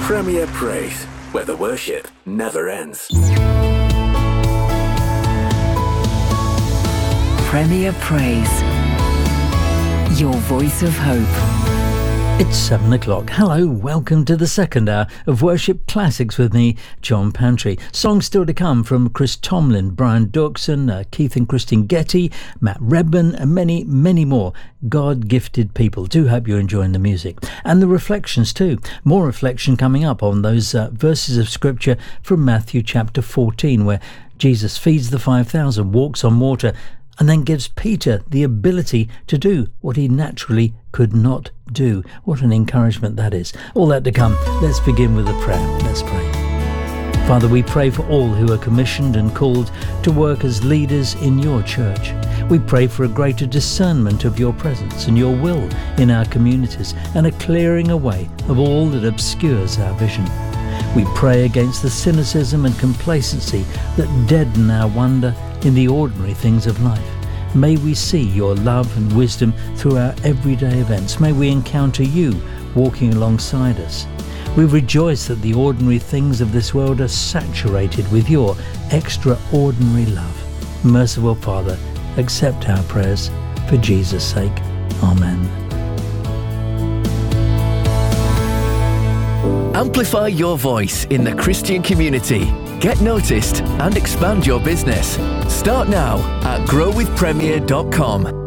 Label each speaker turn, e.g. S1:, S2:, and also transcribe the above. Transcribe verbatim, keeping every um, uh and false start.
S1: Premier Praise, where the worship never ends.
S2: Premier Praise, your voice of hope.
S3: It's seven o'clock. Hello, welcome to the second hour of Worship Classics with me, John Pantry. Songs still to come from Chris Tomlin, Brian Dookson, uh, Keith and Christine Getty, Matt Redman, and many, many more God-gifted people. Do hope you're enjoying the music. And the reflections too. More reflection coming up on those uh, verses of Scripture from Matthew chapter fourteen, where Jesus feeds the five thousand, walks on water, and then gives Peter the ability to do what he naturally could not do. What an encouragement that is. All that to come. Let's begin with a prayer. Let's pray. Father, we pray for all who are commissioned and called to work as leaders in your church. We pray for a greater discernment of your presence and your will in our communities, and a clearing away of all that obscures our vision. We pray against the cynicism and complacency that deaden our wonder in the ordinary things of life. May we see your love and wisdom through our everyday events. May we encounter you walking alongside us. We rejoice that the ordinary things of this world are saturated with your extraordinary love. Merciful Father, accept our prayers for Jesus' sake. Amen.
S4: Amplify your voice in the Christian community. Get noticed and expand your business. Start now at grow with premier dot com.